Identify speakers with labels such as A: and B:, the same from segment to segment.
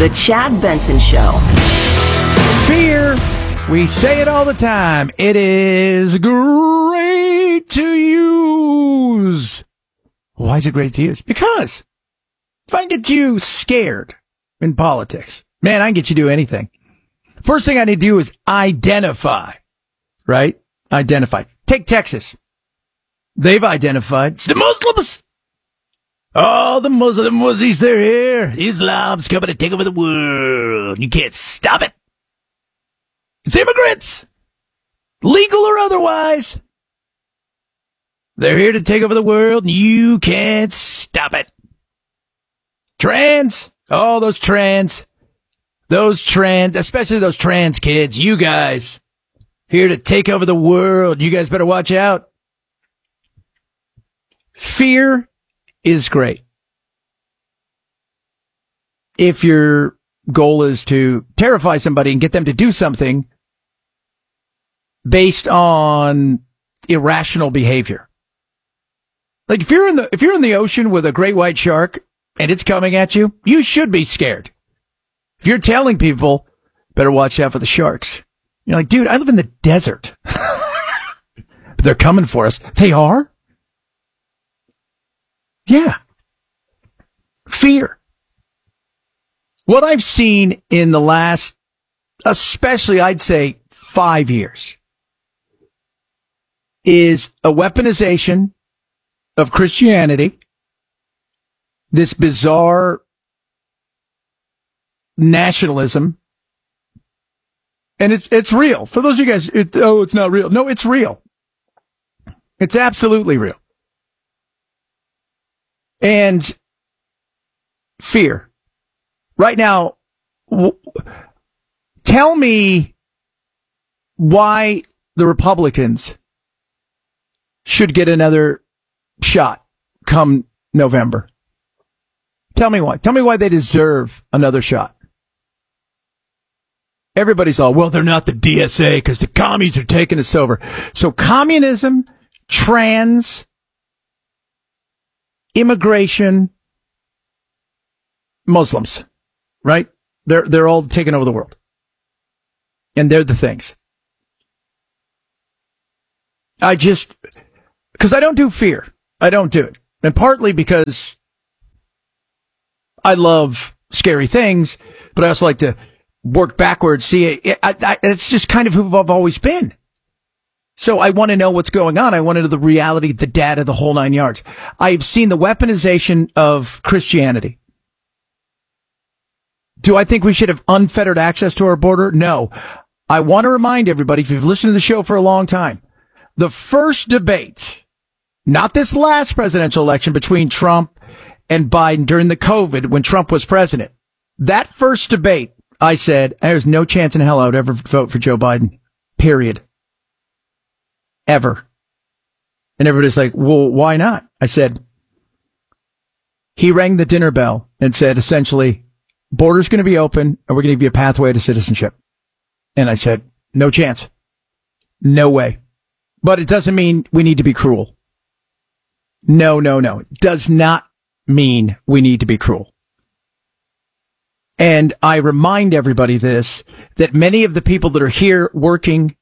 A: The Chad Benson Show.
B: Fear. We say it all the time. It is great to use. Why is it great to use? Because if I can get you scared in politics, man, I can get you to do anything. First thing I need to do is identify, right? Identify. Take Texas. They've identified. It's the Muslims. All the Muslim muzzies, they're here. Islam's coming to take over the world. You can't stop it. It's immigrants. Legal or otherwise. They're here to take over the world, and you can't stop it. Trans. Oh, those trans. Those trans, especially those trans kids. You guys. Here to take over the world. You guys better watch out. Fear is great. If your goal is to terrify somebody and get them to do something based on irrational behavior. Like if you're in the ocean with a great white shark and it's coming at you, you should be scared. If you're telling people, better watch out for the sharks. You're like, dude, I live in the desert. But they're coming for us. They are? Yeah. Fear. What I've seen in the last, especially I'd say 5 years, is a weaponization of Christianity, this bizarre nationalism, and it's real. For those of you guys, it's not real. No, it's real. It's absolutely real. And fear. Right now, tell me why the Republicans should get another shot come November. Tell me why. Tell me why they deserve another shot. Everybody's all, well, they're not the DSA because the commies are taking us over. So communism, trans, immigration, Muslims, right? They're all taking over the world. And they're the things. Because I don't do fear. I don't do it. And partly because I love scary things, but I also like to work backwards, see it. It's just kind of who I've always been. So I want to know what's going on. I want to know the reality, the data, the whole 9 yards. I've seen the weaponization of Christianity. Do I think we should have unfettered access to our border? No. I want to remind everybody, if you've listened to the show for a long time, the first debate, not this last presidential election between Trump and Biden during the COVID when Trump was president, that first debate, I said, there's no chance in hell I would ever vote for Joe Biden. Period. Ever. And everybody's like, well, why not? I said, he rang the dinner bell and said, essentially, border's going to be open and we're going to give you a pathway to citizenship. And I said, no chance. No way. But it doesn't mean we need to be cruel. No. It does not mean we need to be cruel. And I remind everybody this, that many of the people that are here working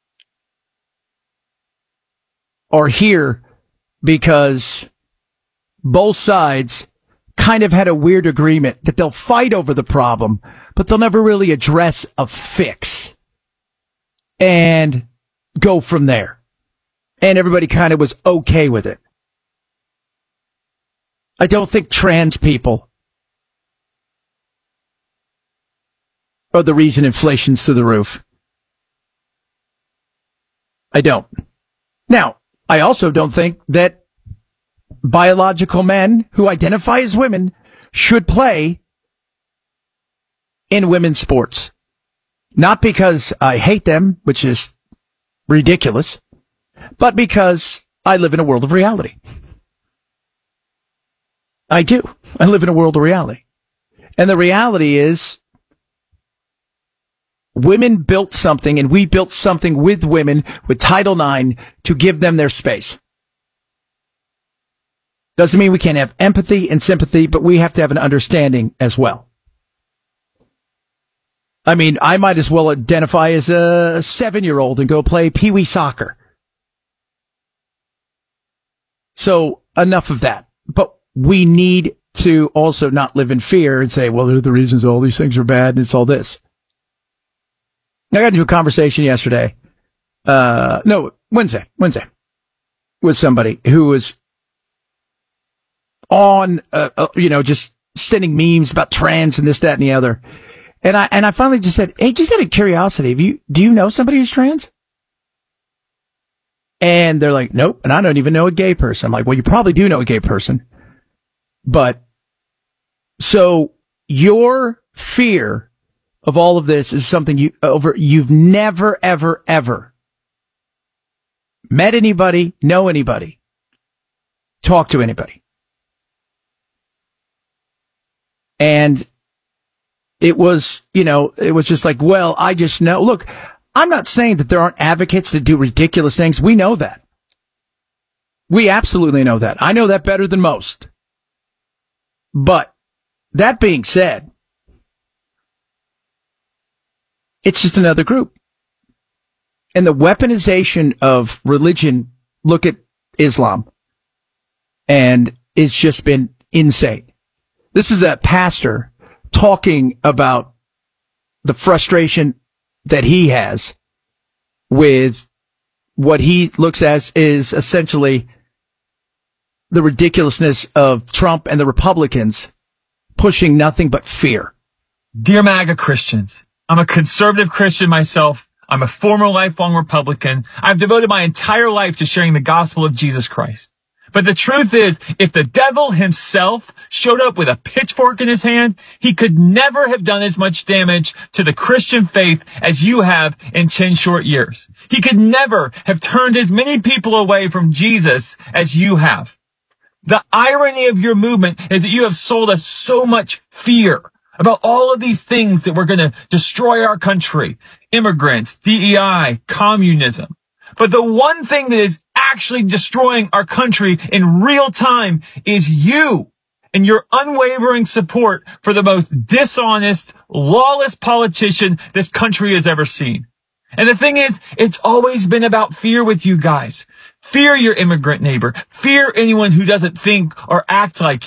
B: are here because both sides kind of had a weird agreement that they'll fight over the problem, but they'll never really address a fix and go from there. And everybody kind of was okay with it. I don't think trans people are the reason inflation's through the roof. I don't. Now, I also don't think that biological men who identify as women should play in women's sports. Not because I hate them, which is ridiculous, but because I live in a world of reality. I do. I live in a world of reality. And the reality is women built something, and we built something with women with Title IX to give them their space. Doesn't mean we can't have empathy and sympathy, but we have to have an understanding as well. I mean, I might as well identify as a 7-year-old and go play Pee-wee soccer. So enough of that. But we need to also not live in fear and say, well, they're the reasons all these things are bad and it's all this. I got into a conversation yesterday. Wednesday with somebody who was on, just sending memes about trans and this, that, and the other. And I finally just said, hey, just out of curiosity, do you know somebody who's trans? And they're like, nope. And I don't even know a gay person. I'm like, well, you probably do know a gay person. But so your fear of all of this is something you've never, ever, ever met anybody, know anybody, talk to anybody. And it was just like, well, I just know. Look, I'm not saying that there aren't advocates that do ridiculous things. We know that. We absolutely know that. I know that better than most. But that being said, it's just another group. And the weaponization of religion, look at Islam, and it's just been insane. This is a pastor talking about the frustration that he has with what he looks as is essentially the ridiculousness of Trump and the Republicans pushing nothing but fear.
A: Dear MAGA Christians, I'm a conservative Christian myself. I'm a former lifelong Republican. I've devoted my entire life to sharing the gospel of Jesus Christ. But the truth is, if the devil himself showed up with a pitchfork in his hand, he could never have done as much damage to the Christian faith as you have in 10 short years. He could never have turned as many people away from Jesus as you have. The irony of your movement is that you have sold us so much fear about all of these things that were going to destroy our country. Immigrants, DEI, communism. But the one thing that is actually destroying our country in real time is you and your unwavering support for the most dishonest, lawless politician this country has ever seen. And the thing is, it's always been about fear with you guys. Fear your immigrant neighbor. Fear anyone who doesn't think or act like